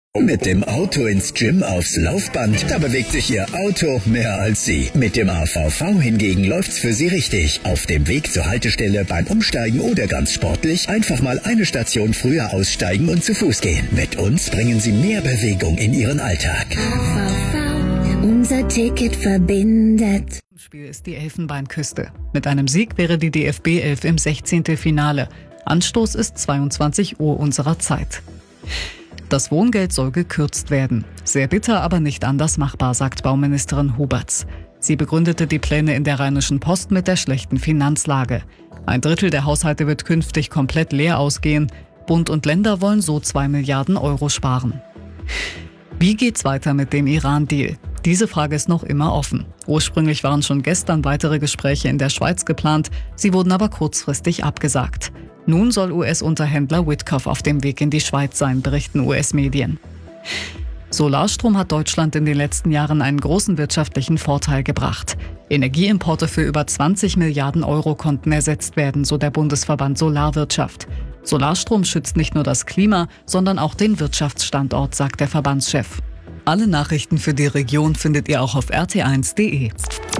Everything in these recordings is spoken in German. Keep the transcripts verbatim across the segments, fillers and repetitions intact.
Mit dem Auto ins Gym aufs Laufband, da bewegt sich Ihr Auto mehr als Sie. Mit dem A V V hingegen läuft's für Sie richtig. Auf dem Weg zur Haltestelle, beim Umsteigen oder ganz sportlich einfach mal eine Station früher aussteigen und zu Fuß gehen. Mit uns bringen Sie mehr Bewegung in Ihren Alltag. A V V, unser Ticket verbindet. Im Spiel ist die Elfenbeinküste. Mit einem Sieg wäre die D F B elf im Sechzehntelfinale. Anstoß ist zweiundzwanzig Uhr unserer Zeit. Das Wohngeld soll gekürzt werden. Sehr bitter, aber nicht anders machbar, sagt Bauministerin Huberts. Sie begründete die Pläne in der Rheinischen Post mit der schlechten Finanzlage. Ein Drittel der Haushalte wird künftig komplett leer ausgehen. Bund und Länder wollen so zwei Milliarden Euro sparen. Wie geht's weiter mit dem Iran-Deal? Diese Frage ist noch immer offen. Ursprünglich waren schon gestern weitere Gespräche in der Schweiz geplant, sie wurden aber kurzfristig abgesagt. Nun soll U S-Unterhändler Witkoff auf dem Weg in die Schweiz sein, berichten U S-Medien. Solarstrom hat Deutschland in den letzten Jahren einen großen wirtschaftlichen Vorteil gebracht. Energieimporte für über zwanzig Milliarden Euro konnten ersetzt werden, so der Bundesverband Solarwirtschaft. Solarstrom schützt nicht nur das Klima, sondern auch den Wirtschaftsstandort, sagt der Verbandschef. Alle Nachrichten für die Region findet ihr auch auf r t eins punkt d e.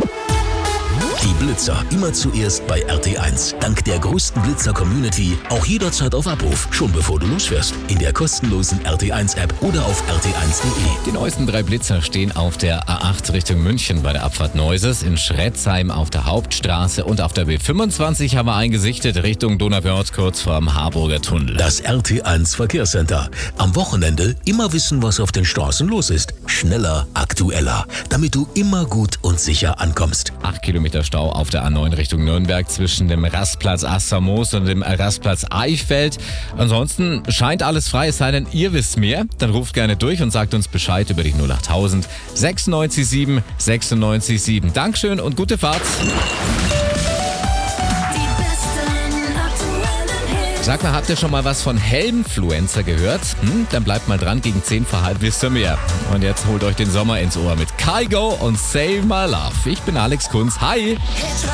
Die Blitzer immer zuerst bei R T eins. Dank der größten Blitzer-Community auch jederzeit auf Abruf, schon bevor du losfährst. In der kostenlosen R T eins App oder auf r t eins punkt d e. Die neuesten drei Blitzer stehen auf der A acht Richtung München bei der Abfahrt Neuses, in Schretzheim auf der Hauptstraße und auf der B fünfundzwanzig haben wir eingesichtet Richtung Donauwörth kurz vorm Harburger Tunnel. Das R T eins Verkehrscenter. Am Wochenende immer wissen, was auf den Straßen los ist. Schneller, aktueller, damit du immer gut und sicher ankommst. Acht Kilometer Stau auf der A neun Richtung Nürnberg zwischen dem Rastplatz Assermoos und dem Rastplatz Eichfeld. Ansonsten scheint alles frei, es sei denn, ihr wisst mehr. Dann ruft gerne durch und sagt uns Bescheid über die null acht tausend sechsundneunzig sieben sechsundneunzig sieben. Dankeschön und gute Fahrt. Sag mal, habt ihr schon mal was von Helmfluencer gehört? Hm? Dann bleibt mal dran, gegen zehn vor halb wisst ihr mehr. Und jetzt holt euch den Sommer ins Ohr mit Kygo und Save My Love. Ich bin Alex Kunz. Hi!